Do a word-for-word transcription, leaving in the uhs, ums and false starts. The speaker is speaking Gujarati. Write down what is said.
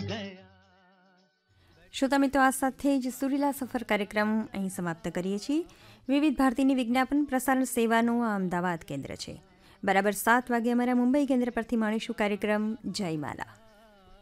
શ્રોતા મિત્રો, આ સાથે જ સુરીલા સફર કાર્યક્રમ અહીં સમાપ્ત કરીએ છીએ. વિવિધ ભારતીની વિજ્ઞાપન પ્રસારણ સેવાનું આ અમદાવાદ કેન્દ્ર છે. બરાબર સાત વાગે અમારા મુંબઈ કેન્દ્ર પરથી માણીશું કાર્યક્રમ જયમાલા.